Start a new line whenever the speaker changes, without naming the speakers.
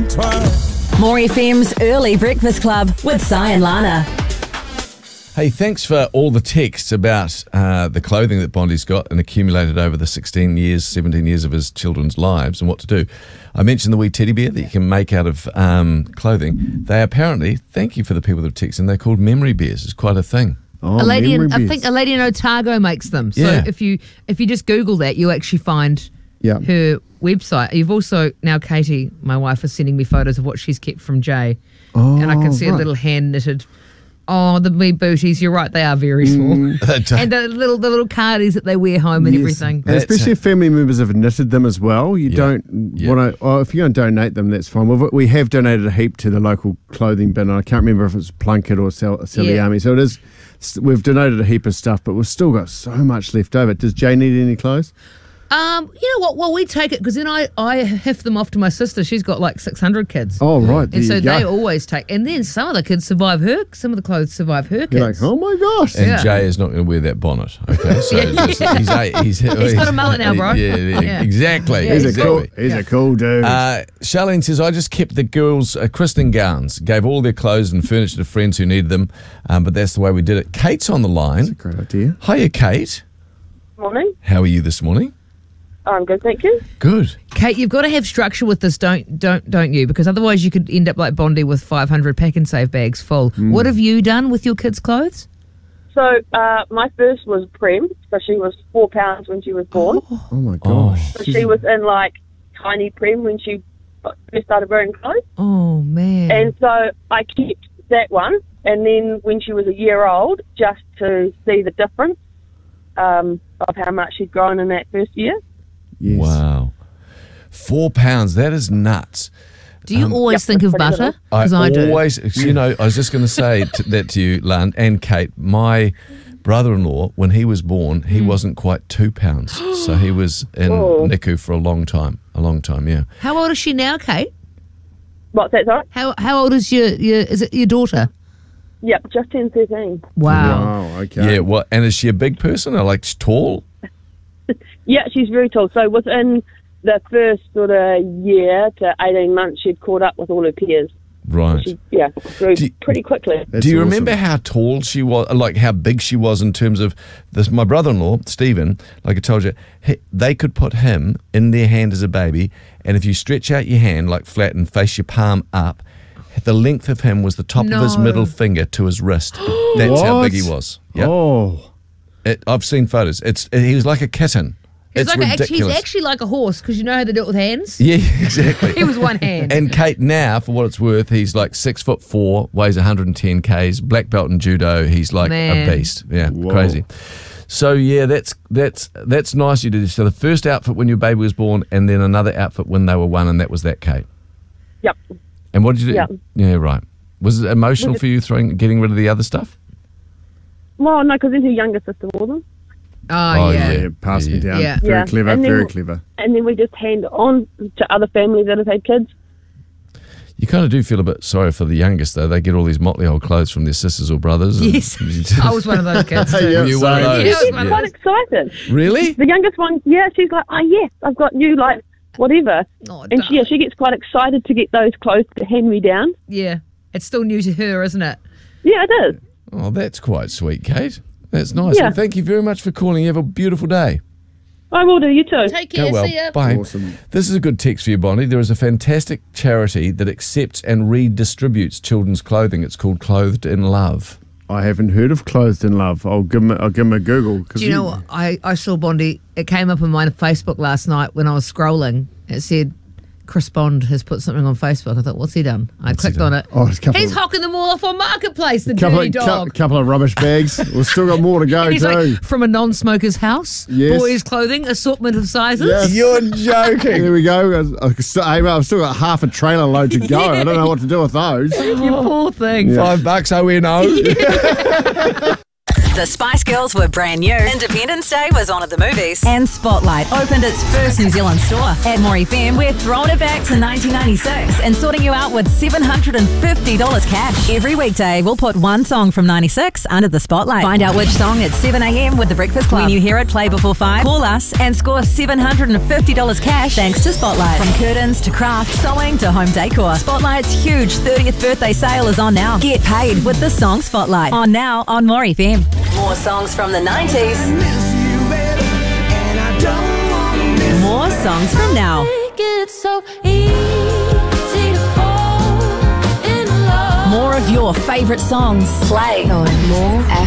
More FM's Early Breakfast Club with Si and Lana.
Hey, thanks for all the texts about the clothing that Bondi's got and accumulated over the 16 years, 17 years of his children's lives and what to do. I mentioned the wee teddy bear that you can make out of clothing. They apparently, thank you for the people that have texted, they're called memory bears. It's quite a thing.
Oh, I think a lady in Otago makes them. So
Yeah.
if you just Google that, you actually find her website. You've also, now Katie, my wife, is sending me photos of what she's kept from Jay. And I can see a little hand knitted. Oh, the wee booties, you're right, they are very small. And the little cardies that they wear home and everything.
And especially if family members have knitted them as well. You don't want to, if you're going to donate them, that's fine. We have donated a heap to the local clothing bin. I can't remember if it's Plunkett or Saliami. So it is, we've donated a heap of stuff, but we've still got so much left over. Does Jay need any clothes?
You know what? Well, we take it because then I hiff them off to my sister. She's got like 600 kids.
Oh, right.
And so they always take. And then some of the kids survive her. Some of the clothes survive her kids.
You're like, oh my gosh.
And Jay is not going to wear that bonnet. Okay, so he's
got a mullet now, bro.
Yeah, exactly.
He's a cool dude.
Charlene says, I just kept the girls' christening gowns, gave all their clothes and furniture to friends who needed them, but that's the way we did it. Kate's on the line.
That's a great idea.
Hiya, Kate.
Morning.
How are you this morning?
I'm good, thank you.
Good.
Kate, you've got to have structure with this, don't you? Because otherwise you could end up like Bondi with 500 pack and save bags full. What have you done with your kids' clothes?
So my first was Prem, so she was 4 pounds when she was born.
Oh my gosh.
So she was in like tiny Prem when she first started wearing clothes.
Oh, man.
And so I kept that one, and then when she was a year old, just to see the difference of how much she'd grown in that first year.
Yes.
Wow. 4 pounds, that is nuts.
Do you always think of butter? Because I do.
Always, you know, I was just going to say that to you, Lan and Kate. My brother-in-law, when he was born, he wasn't quite 2 pounds. So he was in NICU for a long time, yeah.
How old is she now, Kate?
What's that, sorry?
How old is your daughter?
Yep, just turned 13.
Wow.
Okay.
Yeah, what? And is she a big person or like tall?
Yeah, she's very tall. So within the first sort of year to 18 months, she'd caught up with all her peers.
Right.
She grew pretty quickly.
Do you remember how tall she was, like how big she was in terms of this? My brother-in-law, Stephen, like I told you, they could put him in their hand as a baby, and if you stretch out your hand like flat and face your palm up, the length of him was the top of his middle finger to his wrist. That's how big he was. Yep.
Oh.
I've seen photos. He was like a kitten. It's ridiculous.
He's actually like a horse because you know how they do it with hands.
Yeah, exactly.
He was one hand.
And Kate now, for what it's worth, he's like 6'4", weighs 110 k's, black belt in judo. He's like a beast. Yeah, crazy. So yeah, that's nice you did. So the first outfit when your baby was born, and then another outfit when they were one, and that was that, Kate.
Yep.
And what did you do?
Yep.
Yeah, right. Was it emotional for you getting rid of the other stuff?
Well, no, because then her younger sister wore them.
Oh, yeah.
Pass me down.
Yeah.
Very clever,
And then-
very clever.
And then we just hand it on to other families that have had kids.
You kind of do feel a bit sorry for the youngest, though. They get all these motley old clothes from their sisters or brothers.
Yes. I was one of those kids too.
Yeah,
You one of those?
Yeah, I was
She's
one of
quite excited.
Really?
The youngest one, she's like, oh, yes, I've got new, like, whatever.
Oh,
And she gets quite excited to get those clothes to hand me down.
Yeah. It's still new to her, isn't it?
Yeah, it is.
Oh, that's quite sweet, Kate. That's nice.
Yeah.
Well, thank you very much for calling. You have a beautiful day.
I will do, you too.
Take care.
Go well.
See ya.
Bye.
Awesome.
This is a good text for you, Bonnie. There is a fantastic charity that accepts and redistributes children's clothing. It's called Clothed in Love.
I haven't heard of Clothed in Love. I'll give him a Google.
Do you know what? I saw Bondi. It came up on my Facebook last night when I was scrolling. It said Chris Bond has put something on Facebook. I thought, what's he done? I clicked on it.
Oh, it's a couple
He's
of-
hocking them all off on Marketplace, the dirty dog.
Couple of rubbish bags. We've still got more to go
And he's
too.
like, from a non-smoker's house,
Yes.
boys' clothing, assortment of sizes.
Yes.
You're joking.
There we go. I've still got half a trailer load to go. I don't know what to do with those.
You poor thing.
$5 ONO.
The Spice Girls were brand new. Independence Day was on at the movies. And Spotlight opened its first New Zealand store. At More FM, we're throwing it back to 1996 and sorting you out with $750 cash. Every weekday, we'll put one song from 96 under the spotlight. Find out which song at 7 a.m. with The Breakfast Club. When you hear it play before 5, call us and score $750 cash thanks to Spotlight. From curtains to craft, sewing to home decor, Spotlight's huge 30th birthday sale is on now. Get paid with the song Spotlight. On now on More FM. More songs from the 90s. More songs from now. More of your favourite songs. Play on More FM.